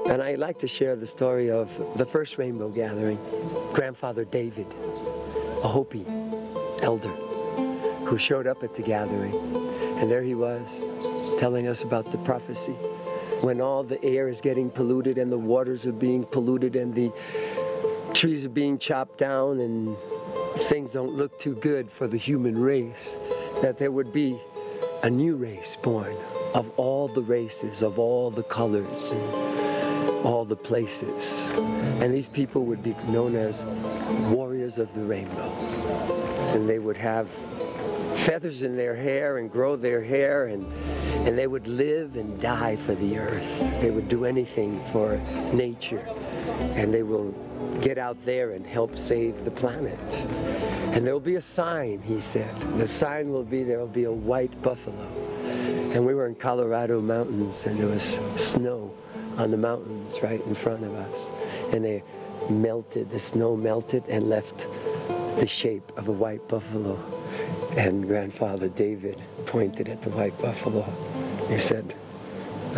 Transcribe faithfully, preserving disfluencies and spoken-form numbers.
And I like to share the story of the first rainbow gathering. Grandfather David, a Hopi elder, who showed up at the gathering. And there he was, telling us about the prophecy. When all the air is getting polluted and the waters are being polluted and the trees are being chopped down and things don't look too good for the human race, that there would be a new race born of all the races, of all the colors, and all the places. And these people would be known as warriors of the rainbow. And they would have feathers in their hair and grow their hair, and, and they would live and die for the earth. They would do anything for nature. And they will get out there and help save the planet. And there will be a sign, he said. The sign will be, there will be a white buffalo. And we were in Colorado mountains, and there was snow on the mountains right in front of us. And they melted, the snow melted and left the shape of a white buffalo. And Grandfather David pointed at the white buffalo. He said,